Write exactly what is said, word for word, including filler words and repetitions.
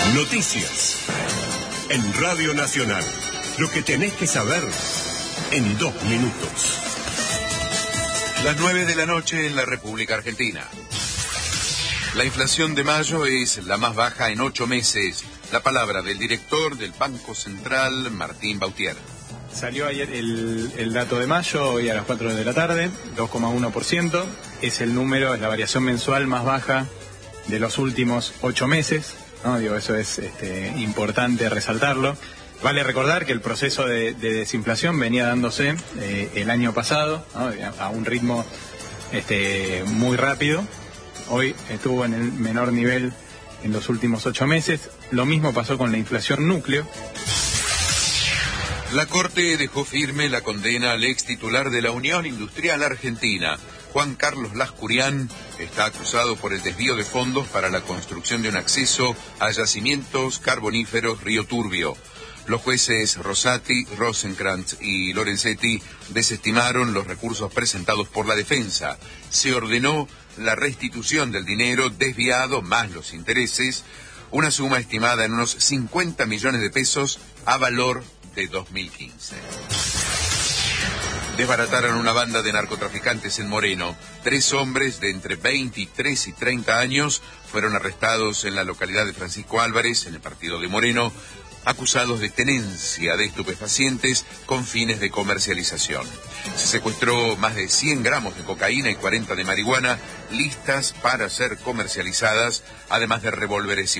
Noticias. En Radio Nacional. Lo que tenés que saber en dos minutos. Las nueve de la noche en la República Argentina. La inflación de mayo es la más baja en ocho meses. La palabra del director del Banco Central, Martín Bautier. Salió ayer el, el dato de mayo, hoy a las cuatro de la tarde, dos coma uno por ciento. Es el número, es la variación mensual más baja de los últimos ocho meses. ¿No? Digo, eso es este, importante resaltarlo. Vale recordar que el proceso de, de desinflación venía dándose eh, el año pasado, ¿no? A un ritmo este, muy rápido. Hoy estuvo en el menor nivel en los últimos ocho meses. Lo mismo pasó con la inflación núcleo. La Corte dejó firme la condena al ex titular de la Unión Industrial Argentina. Juan Carlos Lascurián está acusado por el desvío de fondos para la construcción de un acceso a yacimientos carboníferos Río Turbio. Los jueces Rosati, Rosenkrantz y Lorenzetti desestimaron los recursos presentados por la defensa. Se ordenó la restitución del dinero desviado más los intereses, una suma estimada en unos cincuenta millones de pesos a valor de dos mil quince. Desbarataron una banda de narcotraficantes en Moreno. Tres hombres de entre veintitrés y treinta años fueron arrestados en la localidad de Francisco Álvarez, en el partido de Moreno, acusados de tenencia de estupefacientes con fines de comercialización. Se secuestró más de cien gramos de cocaína y cuarenta de marihuana, listas para ser comercializadas, además de revólveres y